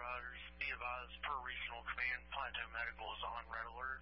riders. Be advised, per regional command, Plateau Medical is on red alert.